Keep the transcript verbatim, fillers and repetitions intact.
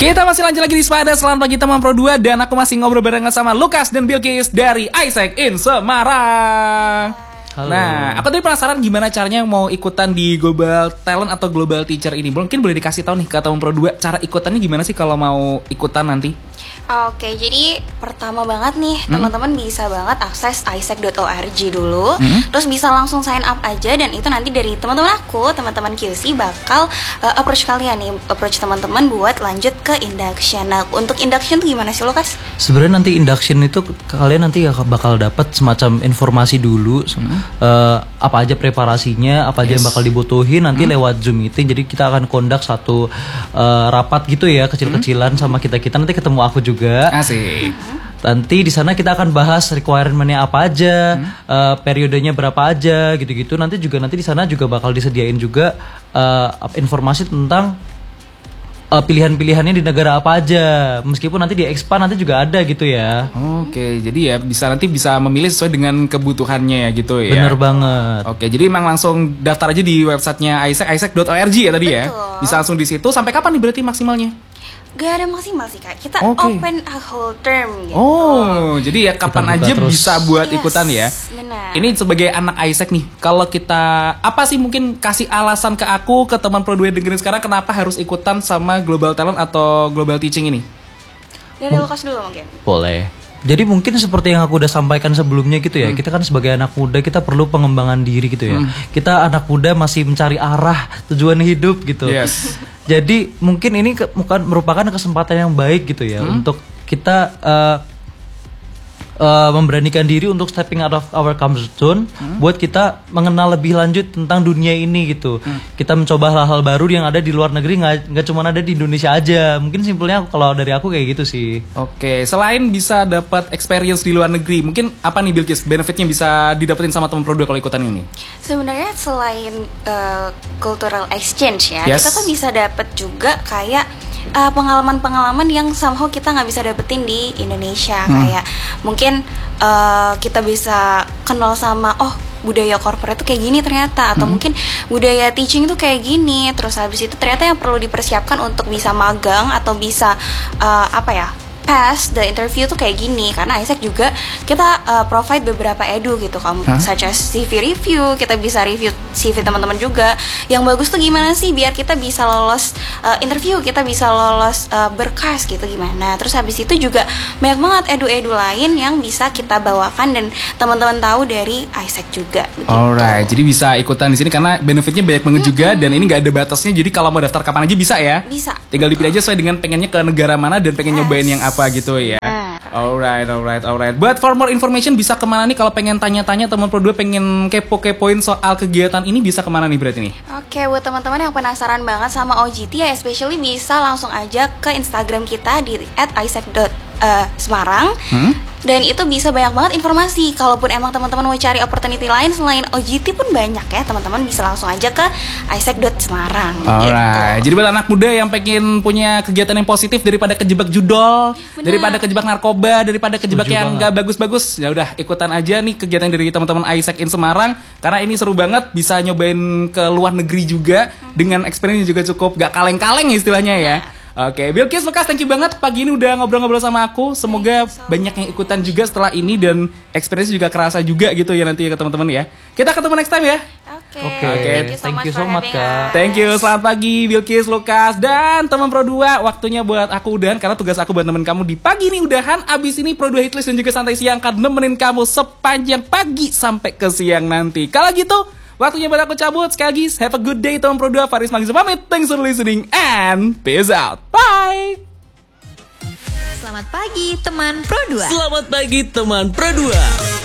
Kita masih lanjut lagi di Spada. Selamat pagi teman Pro dua. Dan aku masih ngobrol barengan sama Lukas dan Bilkis dari Isaac in Semarang. Halo. Nah, aku tadi penasaran gimana caranya mau ikutan di Global Talent atau Global Teacher ini. Mungkin boleh dikasih tahu nih ke teman Pro dua, cara ikutannya gimana sih kalau mau ikutan nanti? Oke, jadi pertama banget nih hmm? teman-teman bisa banget akses isaac dot org dulu, hmm? terus bisa langsung sign up aja, dan itu nanti dari teman-teman aku, teman-teman Q C bakal uh, approach kalian nih, approach teman-teman buat lanjut ke induction. Nah, untuk induction tuh gimana sih Lukas? Sebenarnya nanti induction itu kalian nanti bakal dapat semacam informasi dulu, hmm? uh, apa aja preparasinya, apa aja yes. yang bakal dibutuhin nanti hmm? lewat Zoom meeting. Jadi kita akan conduct satu uh, rapat gitu ya, kecil-kecilan hmm? sama kita-kita. Nanti ketemu aku juga. juga. Asik. Nanti di sana kita akan bahas requirement-nya apa aja, hmm. uh, periodenya berapa aja, gitu-gitu. Nanti juga nanti di sana juga bakal disediain juga uh, informasi tentang uh, pilihan-pilihannya di negara apa aja. Meskipun nanti di expand nanti juga ada gitu ya. Oke, jadi ya bisa nanti bisa memilih sesuai dengan kebutuhannya ya gitu ya. Bener banget. Oke, jadi emang langsung daftar aja di websitenya isaac isaac dot org ya tadi. Betul. Ya. Bisa langsung di situ. Sampai kapan nih berarti maksimalnya? Gak ada maksimal sih Kak, kita okay. open a whole term gitu. Oh, jadi ya kapan aja terus. Bisa buat yes, ikutan ya. Benar. Ini sebagai anak Isaac nih, kalau kita apa sih mungkin kasih alasan ke aku, ke teman Pro dua dengerin sekarang kenapa harus ikutan sama Global Talent atau Global Teaching ini? Dari Lukas dulu mungkin. Boleh. Jadi mungkin seperti yang aku udah sampaikan sebelumnya gitu ya, hmm. kita kan sebagai anak muda kita perlu pengembangan diri gitu ya. Hmm. Kita anak muda masih mencari arah tujuan hidup gitu. Yes. Jadi mungkin ini ke, bukan merupakan kesempatan yang baik gitu ya hmm. untuk kita uh, uh, memberanikan diri untuk stepping out of our comfort zone, hmm. buat kita mengenal lebih lanjut tentang dunia ini gitu. Hmm. Kita mencoba hal-hal baru yang ada di luar negeri, nggak nggak cuma ada di Indonesia aja. Mungkin simpelnya kalau dari aku kayak gitu sih. Oke, selain bisa dapat experience di luar negeri, mungkin apa nih Bilkis benefitnya bisa didapetin sama teman Pro dua kalau ikutan ini? Sebenarnya selain uh, cultural exchange ya, yes. kita tuh bisa dapet juga kayak uh, pengalaman-pengalaman yang somehow kita nggak bisa dapetin di Indonesia. Hmm. Kayak mungkin uh, kita bisa kenal sama oh budaya corporate tuh kayak gini ternyata, atau hmm. mungkin budaya teaching tuh kayak gini. Terus habis itu ternyata yang perlu dipersiapkan untuk bisa magang atau bisa uh, apa ya pass the interview tuh kayak gini. Karena Isaac juga kita uh, provide beberapa edu gitu, kamu huh? such as C V review, kita bisa review C V teman-teman juga yang bagus tuh gimana sih biar kita bisa lolos uh, interview, kita bisa lolos uh, berkas gitu gimana. Terus habis itu juga banyak banget edu-edu lain yang bisa kita bawakan dan teman-teman tahu dari Isaac juga begitu. Alright, jadi bisa ikutan di sini karena benefitnya banyak banget mm-hmm. juga, dan ini nggak ada batasnya. Jadi kalau mau daftar kapan aja bisa ya. Bisa. Tinggal dipilih aja sesuai dengan pengennya ke negara mana dan pengen yes. nyobain yang apa apa gitu ya. Nah. Alright, alright, alright. But for more information bisa kemana nih kalau pengen tanya-tanya, teman Pro dua pengen kepo-kepoin soal kegiatan ini bisa kemana nih berarti nih? Oke, buat teman-teman yang penasaran banget sama O G T ya, especially bisa langsung aja ke Instagram kita di at isaac dot semarang. Hmm? Dan itu bisa banyak banget informasi. Kalaupun emang teman-teman mau cari opportunity lain selain O G T pun banyak ya, teman-teman bisa langsung aja ke isaac dot semarang. Alright, gitu. Jadi buat anak muda yang pengen punya kegiatan yang positif daripada kejebak judol, bener. daripada kejebak narkoba, daripada kejebak Tujuh yang banget. Gak bagus-bagus, ya udah ikutan aja nih kegiatan dari teman-teman Isaac in Semarang. Karena ini seru banget, bisa nyobain ke luar negeri juga hmm. dengan experience juga cukup gak kaleng-kaleng istilahnya ya. Oke, okay. Bilkis, Lukas, thank you banget pagi ini udah ngobrol-ngobrol sama aku. Semoga so banyak yang ikutan juga setelah ini dan experience juga kerasa juga gitu ya nanti ya ke teman-teman ya. Kita ketemu next time ya. Oke. Okay. Okay. Thank you so thank much, you so much Kak. Thank you. Selamat pagi Bilkis, Lukas, dan teman Pro dua. Waktunya buat aku udahan karena tugas aku buat temen kamu di pagi ini udahan. Abis ini Pro dua Hitlist dan juga Santai Siang akan nemenin kamu sepanjang pagi sampai ke siang nanti. Kalau gitu, waktunya buat aku cabut. Sekali lagi, have a good day teman Pro dua. Faris Magis pamit. Thanks for listening and peace out. Bye. Selamat pagi teman Pro dua. Selamat pagi teman Pro dua.